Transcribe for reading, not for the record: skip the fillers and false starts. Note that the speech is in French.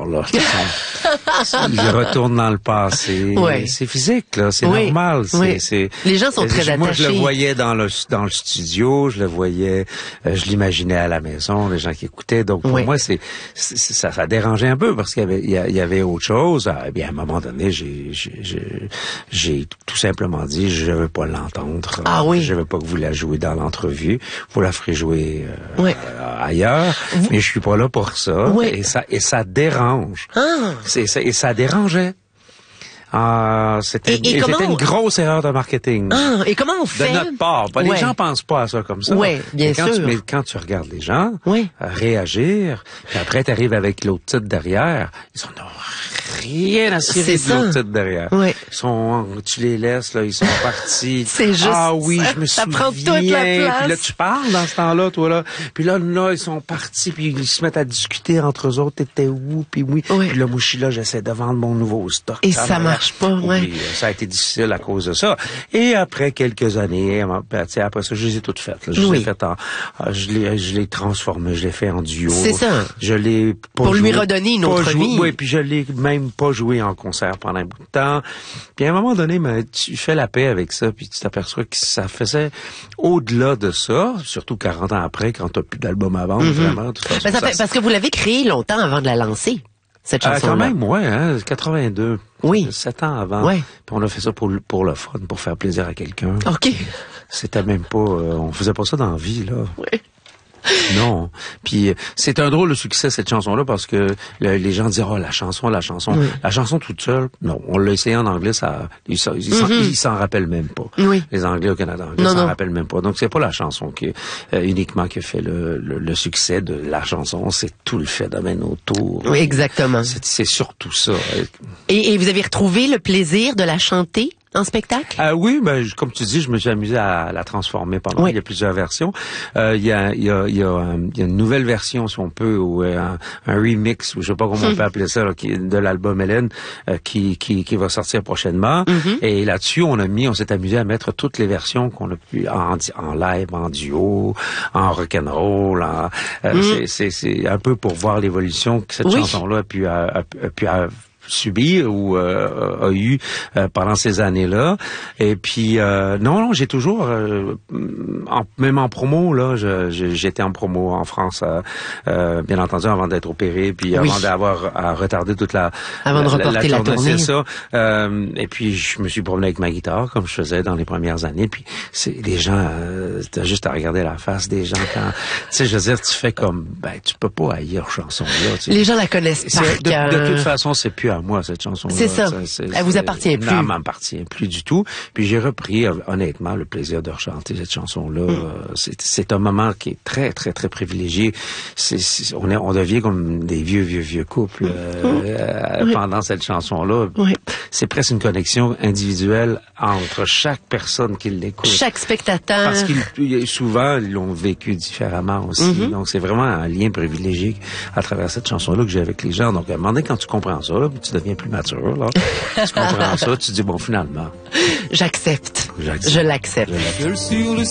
là. Ils retournent dans le passé. Oui. C'est physique, là. C'est normal. Les gens sont très attachés. Moi, je le voyais dans le studio, je le voyais, je l'imaginais à la maison, les gens qui écoutaient. Donc, pour moi, ça dérangeait un peu parce qu'il y avait autre chose. Eh bien, à un moment donné, j'ai tout simplement dit, je veux pas l'entendre. Ah oui. Je veux pas que vous la jouez dans l'entrevue. Vous la ferez jouer ailleurs. Mais je suis pas là pour ça. Et ça dérange. Et ça dérangeait. C'était une grosse erreur de marketing. Et comment on fait? De notre part. Les gens pensent pas à ça comme ça. Oui, bien sûr. Mais quand tu regardes les gens réagir, puis après tu arrives avec l'autre titre derrière, ils ont rien à cirer de l'autre titre derrière. Oui. Tu les laisses, là, ils sont partis. C'est juste ah oui, je me souviens. Ça prend toute la place. Puis là, tu parles dans ce temps-là, toi, là. Puis là, ils sont partis, puis ils se mettent à discuter entre eux autres. T'étais où? Puis oui. Puis là, moi, je suis là, j'essaie de vendre mon nouveau stock. Et ça marche pas, ça a été difficile à cause de ça. Et après quelques années, après ça, je les ai toutes faites. Là. Je les ai faites je l'ai transformé, je l'ai fait en duo. C'est ça. Je l'ai pas pour joué, lui redonner une autre vie. Oui, puis je l'ai même pas joué en concert pendant un bout de temps. Puis à un moment donné, tu fais la paix avec ça, puis tu t'aperçois que ça faisait au-delà de ça, surtout 40 ans après, quand t'as plus d'album à vendre, vraiment. De toute façon, parce que vous l'avez créé longtemps avant de la lancer, cette chanson-là. Quand même, 82. Oui. 7 ans avant. Oui. Puis on a fait ça pour le fun, pour faire plaisir à quelqu'un. OK. C'était même pas... on faisait pas ça dans la vie, là. Oui. Non. Puis c'est un drôle de succès, cette chanson-là, parce que les gens disent la chanson. Oui. La chanson toute seule, non. On l'a essayé en anglais, ils s'en rappellent même pas. Oui. Les Anglais au Canada anglais s'en rappellent même pas. Donc c'est pas la chanson uniquement qui a fait le succès de la chanson, c'est tout le phénomène autour. Oui, exactement. C'est surtout ça. Et vous avez retrouvé le plaisir de la chanter en spectacle? Oui, comme tu dis, je me suis amusé à la transformer pendant. Il y a plusieurs versions. Il y a une nouvelle version, si on peut, ou un remix, ou je sais pas comment on peut appeler ça, là, de l'album Hélène, qui va sortir prochainement. Et là-dessus, on s'est amusé à mettre toutes les versions qu'on a pu en live, en duo, en rock'n'roll. C'est un peu pour voir l'évolution que cette chanson-là a pu subir ou a eu pendant ces années-là. Et puis non, j'ai toujours même en promo là, j'étais en promo en France bien entendu avant d'être opéré, puis avant d'avoir à retarder toute avant de reporter la tournée. C'est ça. Et puis je me suis promené avec ma guitare comme je faisais dans les premières années, puis les gens t'as juste à regarder la face des gens quand tu sais, je veux dire, tu fais comme tu peux pas haïr cette chanson là, tu sais. Les gens la connaissent par de toute façon, c'est plus à moi cette chanson-là. C'est ça. Elle vous appartient plus. Non, elle m'appartient plus du tout. Puis j'ai repris, honnêtement, le plaisir de rechanter cette chanson-là. C'est un moment qui est très, très, très privilégié. On devient comme des vieux couples pendant cette chanson-là. C'est presque une connexion individuelle entre chaque personne qui l'écoute. Chaque spectateur. Parce qu'ils souvent, ils l'ont vécu différemment aussi. Donc c'est vraiment un lien privilégié à travers cette chanson-là que j'ai avec les gens. Donc à un moment donné, quand tu comprends ça, là, tu deviens plus mature, là. Tu comprends ça, tu dis, bon, finalement. J'accepte. Je l'accepte.